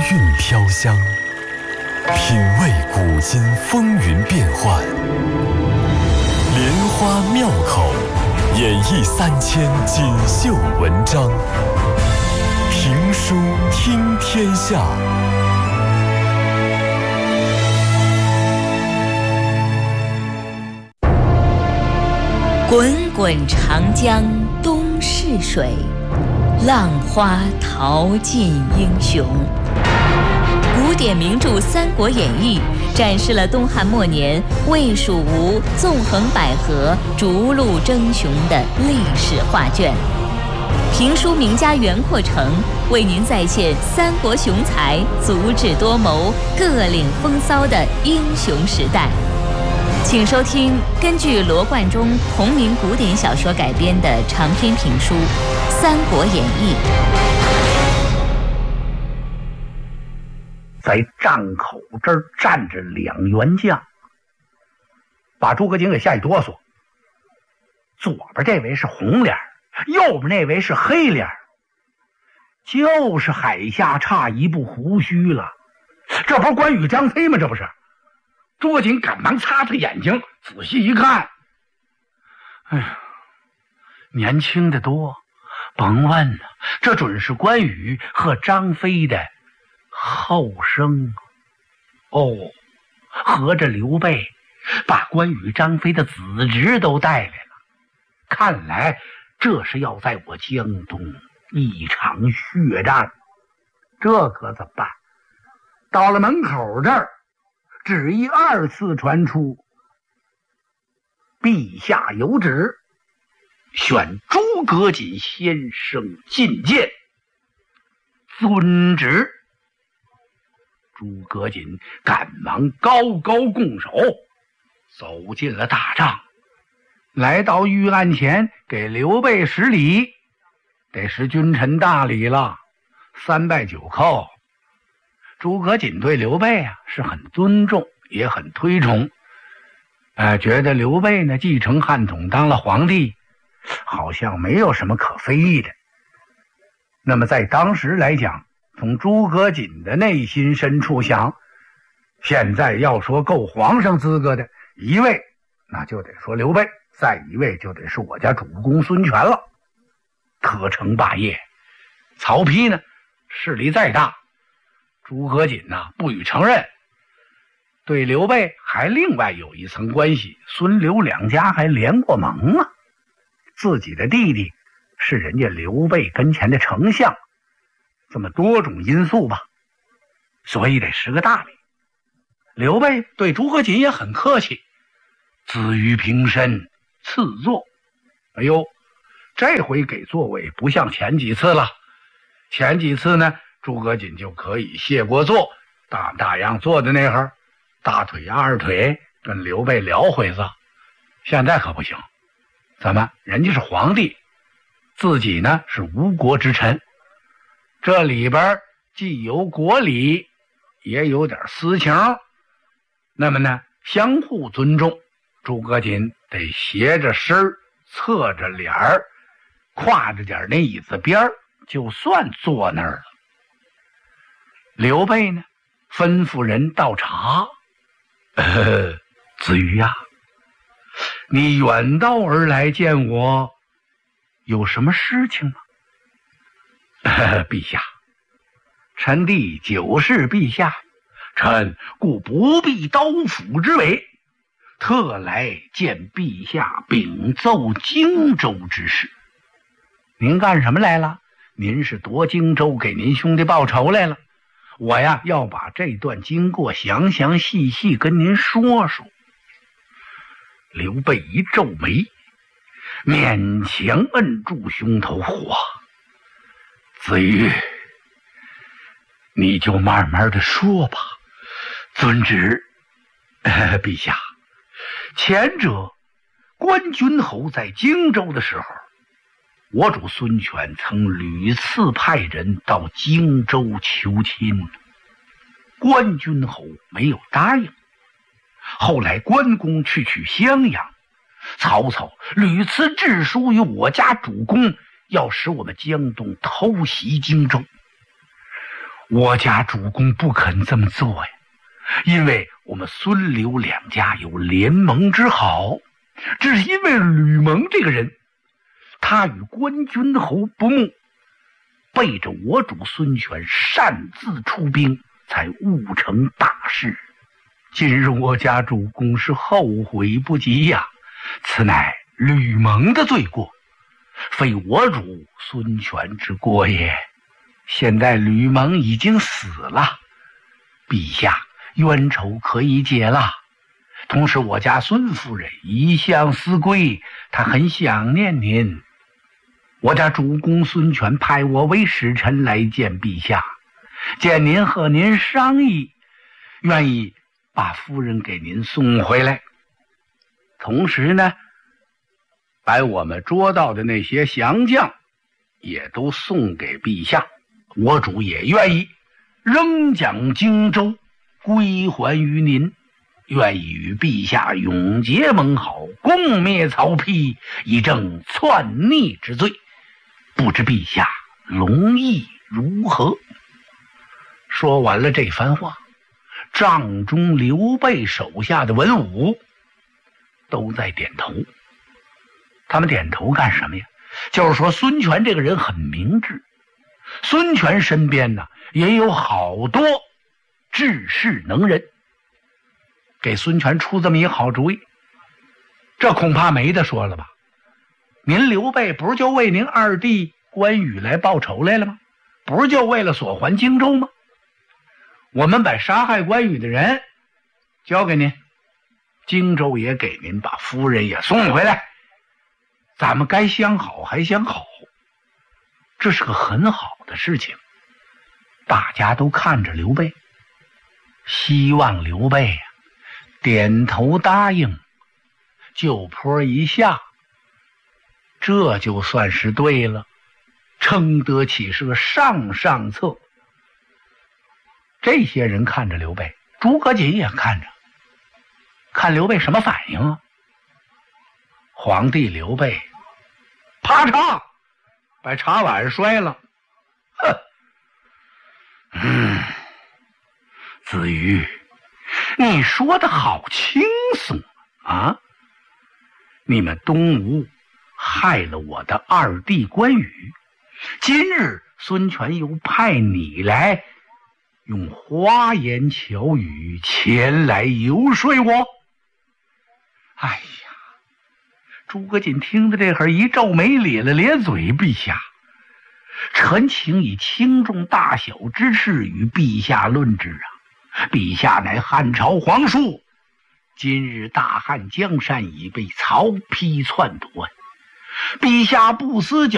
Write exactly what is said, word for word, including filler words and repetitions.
韵飘香，品味古今风云变幻，莲花妙口，演绎三千锦绣文章，评书听天下。 滚滚长江东逝水，浪花淘尽英雄。古典名著《三国演义》展示了东汉末年魏、蜀、吴纵横捭阖、逐鹿争雄的历史画卷。评书名家袁阔成为您再现三国雄才足智多谋、各领风骚的英雄时代。请收听根据罗贯中同名古典小说改编的长篇评书《三国演义》。 在帐口这儿站着两员将，把诸葛瑾给吓一哆嗦。左边这位是红脸，右边那位是黑脸，就是海下差一步胡须了。这不是关羽张飞吗？这不是。诸葛瑾赶忙擦擦眼睛，仔细一看，哎呀，年轻的多，甭问了，这准是关羽和张飞的后生。哦，合着刘备把关羽张飞的子侄都带来了，看来这是要在我江东一场血战，这可怎么办？到了门口这儿，旨意二次传出，陛下有旨，选诸葛瑾先生觐见。遵旨。诸葛瑾赶忙高高拱手，走进了大帐，来到御案前，给刘备施礼，得是君臣大礼了，三拜九叩。诸葛瑾对刘备啊是很尊重，也很推崇，呃，觉得刘备呢继承汉统当了皇帝，好像没有什么可非的。那么在当时来讲，从诸葛瑾的内心深处想，现在要说够皇上资格的一位，那就得说刘备，再一位就得是我家主公孙权了。可成霸业，曹丕呢势力再大，诸葛瑾呐不予承认。对刘备还另外有一层关系，孙刘两家还联过盟啊，自己的弟弟是人家刘备跟前的丞相，这么多种因素吧，所以得识个大礼。刘备对诸葛瑾也很客气，自于平身赐座。哎呦，这回给座位不像前几次了，前几次呢诸葛瑾就可以谢过座，大大样坐在那会儿，大腿压二腿跟刘备聊会子。现在可不行，怎么人家是皇帝，自己呢是吴国之臣，这里边既有国礼，也有点私情，那么呢相互尊重。诸葛瑾得斜着身侧着脸儿，跨着点那椅子边儿，就算坐那儿了。刘备呢吩咐人倒茶。呃，子瑜呀、啊，你远道而来见我，有什么事情吗？呃、陛下，臣弟久视陛下，臣故不避刀斧之违，特来见陛下禀奏荆州之事。您干什么来了？您是夺荆州给您兄弟报仇来了。我呀要把这段经过详详细细跟您说说。刘备一皱眉，勉强摁住胸头火。子瑜，你就慢慢的说吧。遵旨。呃，陛下，前者关君侯在荆州的时候，我主孙权曾屡次派人到荆州求亲，关君侯没有答应。后来关公去取襄阳，曹操屡次致书于我家主公，要使我们江东偷袭荆州。 我家主公不肯这么做呀，因为我们孙刘两家有联盟之好，只是因为吕蒙这个人，他与关军侯不睦，背着我主孙权擅自出兵，才误成大事。今日我家主公是后悔不及呀，此乃吕蒙的罪过，非我主孙权之过也。现在吕蒙已经死了，陛下冤仇可以解了。同时我家孙夫人一向思归，她很想念您。我家主公孙权派我为使臣来见陛下，见您和您商议，愿意把夫人给您送回来。同时呢，把我们捉到的那些降将也都送给陛下，我主也愿意仍将荆州归还于您，愿意与陛下永结盟好，共灭曹丕，以正篡逆之罪。不知陛下龙意如何？说完了这番话，帐中刘备手下的文武都在点头。他们点头干什么呀？就是说孙权这个人很明智，孙权身边呢也有好多治世能人，给孙权出这么一好主意，这恐怕没得说了吧？您刘备不是就为您二弟关羽来报仇来了吗？不是就为了索还荆州吗？我们把杀害关羽的人交给您，荆州也给您，把夫人也送回来，咱们该相好还相好，这是个很好的事情。大家都看着刘备，希望刘备啊点头答应，就坡一下，这就算是对了，称得起是个上上策。这些人看着刘备，诸葛瑾也看着，看刘备什么反应啊？皇帝刘备啪嚓把茶碗摔了，哼，嗯，子瑜，你说的好轻松啊！你们东吴害了我的二弟关羽，今日孙权又派你来用花言巧语前来游说我。哎呀，诸葛瑾听着这会儿一皱眉，咧了咧嘴，陛下，臣请以轻重大小之事与陛下论之啊！陛下乃汉朝皇叔，今日大汉江山已被曹丕篡夺，陛下不思